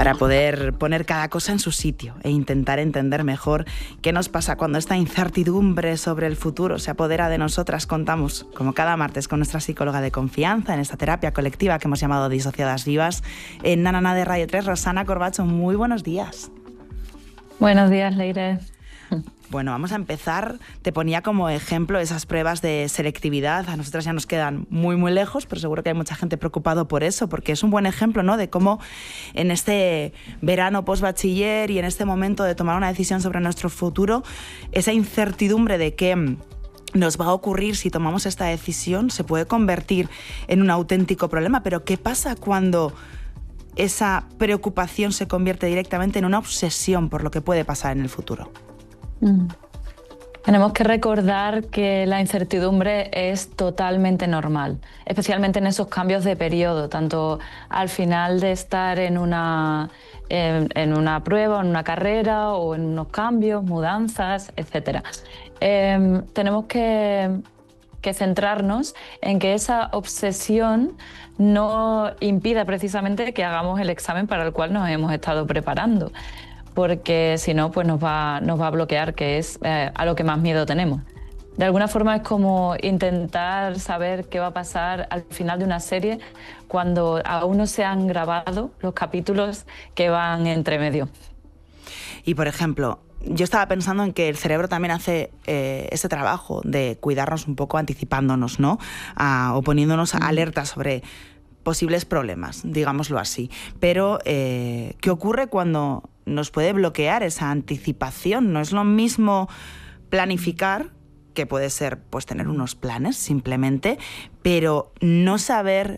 para poder poner cada cosa en su sitio e intentar entender mejor qué nos pasa cuando esta incertidumbre sobre el futuro se apodera de nosotras. Contamos, como cada martes, con nuestra psicóloga de confianza en esta terapia colectiva que hemos llamado Disociadas Vivas en Nanana de Radio 3, Rosana Corbacho. Muy buenos días. Buenos días, Leire. Bueno, vamos a empezar. Te ponía como ejemplo esas pruebas de selectividad. A nosotras ya nos quedan muy, muy lejos, pero seguro que hay mucha gente preocupado por eso, porque es un buen ejemplo, ¿no?, de cómo en este verano post-bachiller y en este momento de tomar una decisión sobre nuestro futuro, esa incertidumbre de qué nos va a ocurrir si tomamos esta decisión se puede convertir en un auténtico problema. Pero ¿qué pasa cuando esa preocupación se convierte directamente en una obsesión por lo que puede pasar en el futuro? Tenemos que recordar que la incertidumbre es totalmente normal, especialmente en esos cambios de periodo, tanto al final de estar en una prueba, en una carrera o en unos cambios, mudanzas, etc. Tenemos que centrarnos en que esa obsesión no impida precisamente que hagamos el examen para el cual nos hemos estado preparando, porque si no, pues nos va a bloquear, que es a lo que más miedo tenemos. De alguna forma es como intentar saber qué va a pasar al final de una serie cuando aún no se han grabado los capítulos que van entre medio. Y, por ejemplo, yo estaba pensando en que el cerebro también hace ese trabajo de cuidarnos un poco anticipándonos, ¿no? O poniéndonos alerta sobre posibles problemas, digámoslo así. Pero, ¿qué ocurre cuando nos puede bloquear esa anticipación? No es lo mismo planificar, que puede ser pues tener unos planes simplemente, pero no saber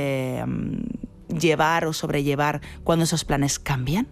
llevar o sobrellevar cuando esos planes cambian.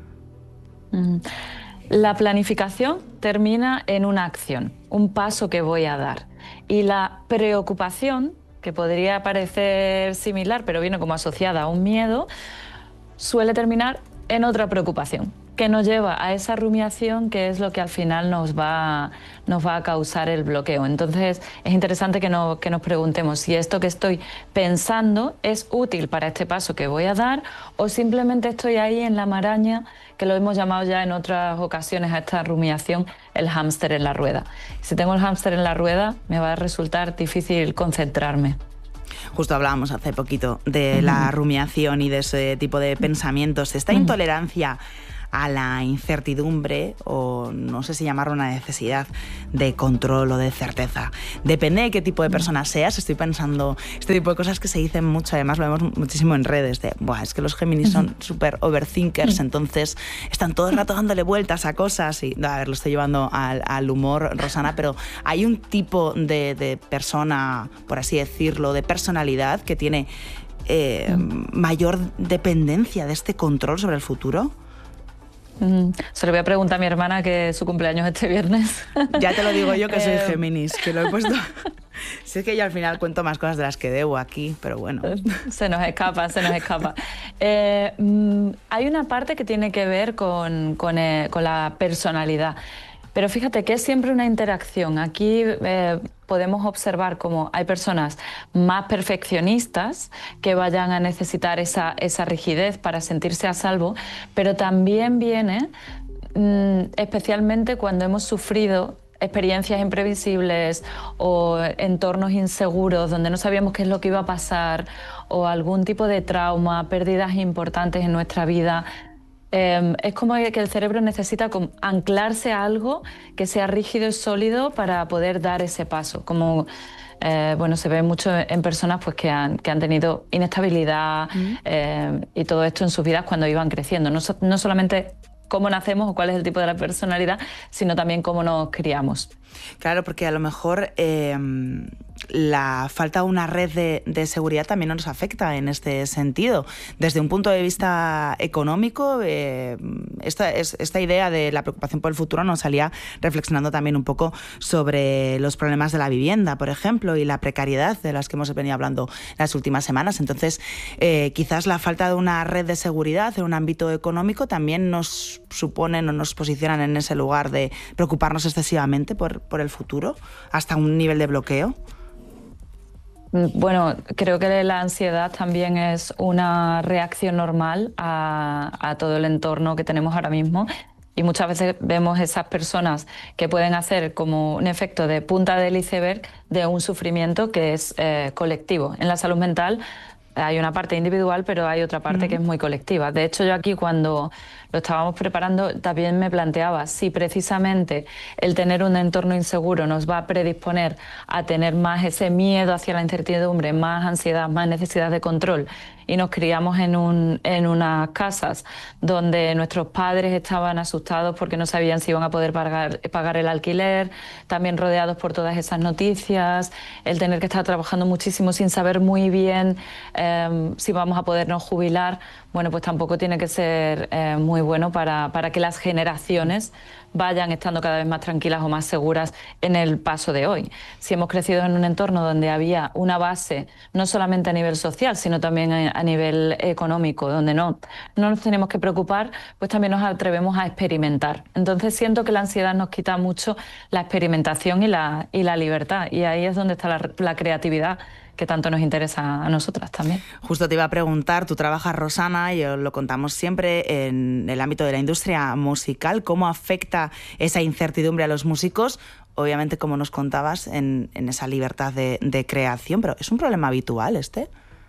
La planificación termina en una acción, un paso que voy a dar. Y la preocupación, que podría parecer similar, pero viene como asociada a un miedo, suele terminar en otra preocupación, que nos lleva a esa rumiación, que es lo que al final nos va a causar el bloqueo. Entonces es interesante que nos preguntemos si esto que estoy pensando es útil para este paso que voy a dar, o simplemente estoy ahí en la maraña, que lo hemos llamado ya en otras ocasiones a esta rumiación, el hámster en la rueda. Si tengo el hámster en la rueda, me va a resultar difícil concentrarme. Justo hablábamos hace poquito de la rumiación y de ese tipo de pensamientos, esta intolerancia a la incertidumbre, o no sé si llamarlo una necesidad de control o de certeza. Depende de qué tipo de persona seas. Estoy pensando este tipo de cosas que se dicen mucho, además lo vemos muchísimo en redes, de es que los Géminis son súper overthinkers, entonces están todo el rato dándole vueltas a cosas y, a ver, lo estoy llevando al humor, Rosana, pero hay un tipo de persona, por así decirlo, de personalidad que tiene mayor dependencia de este control sobre el futuro. Se lo voy a preguntar a mi hermana, que es su cumpleaños este viernes. Ya te lo digo yo, que soy Géminis, que lo he puesto. Si es que yo al final cuento más cosas de las que debo aquí, pero bueno. Se nos escapa. Hay una parte que tiene que ver con la personalidad. Pero fíjate que es siempre una interacción. Aquí podemos observar cómo hay personas más perfeccionistas que vayan a necesitar esa rigidez para sentirse a salvo, pero también viene especialmente cuando hemos sufrido experiencias imprevisibles o entornos inseguros donde no sabíamos qué es lo que iba a pasar, o algún tipo de trauma, pérdidas importantes en nuestra vida. Es como que el cerebro necesita anclarse a algo que sea rígido y sólido para poder dar ese paso. Como se ve mucho en personas pues, que han tenido inestabilidad y todo esto en sus vidas cuando iban creciendo. No solamente cómo nacemos o cuál es el tipo de la personalidad, sino también cómo nos criamos. Claro, porque a lo mejor la falta de una red de seguridad también nos afecta en este sentido. Desde un punto de vista económico, esta idea de la preocupación por el futuro nos salía reflexionando también un poco sobre los problemas de la vivienda, por ejemplo, y la precariedad de las que hemos venido hablando las últimas semanas. Entonces, quizás la falta de una red de seguridad en un ámbito económico también nos suponen o nos posicionan en ese lugar de preocuparnos excesivamente por el futuro, hasta un nivel de bloqueo. Bueno, creo que la ansiedad también es una reacción normal a todo el entorno que tenemos ahora mismo. Y muchas veces vemos esas personas que pueden hacer como un efecto de punta del iceberg de un sufrimiento que es colectivo. En la salud mental hay una parte individual, pero hay otra parte que es muy colectiva. De hecho, yo aquí cuando lo estábamos preparando también me planteaba si precisamente el tener un entorno inseguro nos va a predisponer a tener más ese miedo hacia la incertidumbre, más ansiedad, más necesidad de control. Y nos criamos en unas casas donde nuestros padres estaban asustados porque no sabían si iban a poder pagar el alquiler, también rodeados por todas esas noticias, el tener que estar trabajando muchísimo sin saber muy bien si vamos a podernos jubilar. Bueno, pues tampoco tiene que ser muy bueno para que las generaciones vayan estando cada vez más tranquilas o más seguras en el paso de hoy. Si hemos crecido en un entorno donde había una base, no solamente a nivel social, sino también a nivel económico, donde no nos tenemos que preocupar, pues también nos atrevemos a experimentar. Entonces siento que la ansiedad nos quita mucho la experimentación y la libertad, y ahí es donde está la creatividad que tanto nos interesa a nosotras también. Justo te iba a preguntar, tú trabajas, Rosana, y lo contamos siempre en el ámbito de la industria musical, ¿cómo afecta esa incertidumbre a los músicos? Obviamente, como nos contabas, en esa libertad de creación, pero ¿es un problema habitual este?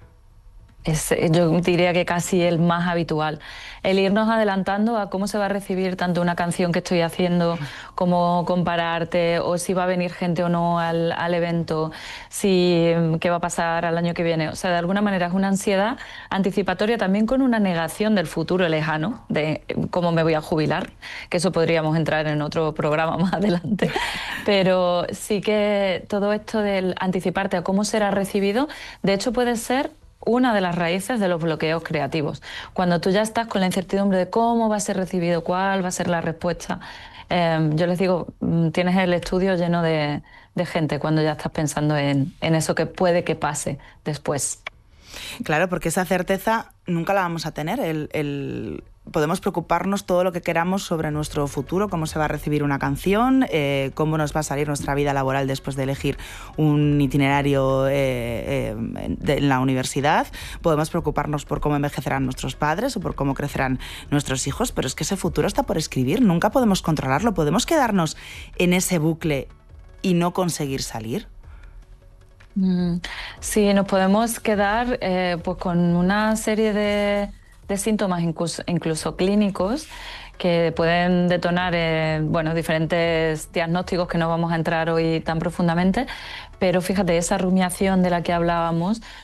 Yo diría que casi el más habitual. El irnos adelantando a cómo se va a recibir tanto una canción que estoy haciendo, como compararte, o si va a venir gente o no al evento, qué va a pasar al año que viene. O sea, de alguna manera es una ansiedad anticipatoria también con una negación del futuro lejano, de cómo me voy a jubilar, que eso podríamos entrar en otro programa más adelante. Pero sí que todo esto del anticiparte a cómo será recibido, de hecho puede ser una de las raíces de los bloqueos creativos. Cuando tú ya estás con la incertidumbre de cómo va a ser recibido, cuál va a ser la respuesta, yo les digo, tienes el estudio lleno de gente cuando ya estás pensando en eso que puede que pase después. Claro, porque esa certeza nunca la vamos a tener. Podemos preocuparnos todo lo que queramos sobre nuestro futuro, cómo se va a recibir una canción, cómo nos va a salir nuestra vida laboral después de elegir un itinerario en la universidad. Podemos preocuparnos por cómo envejecerán nuestros padres o por cómo crecerán nuestros hijos, pero es que ese futuro está por escribir, nunca podemos controlarlo. Podemos quedarnos en ese bucle y no conseguir salir. Sí, nos podemos quedar pues con una serie de síntomas incluso clínicos que pueden detonar diferentes diagnósticos que no vamos a entrar hoy tan profundamente, pero fíjate, esa rumiación de la que hablábamos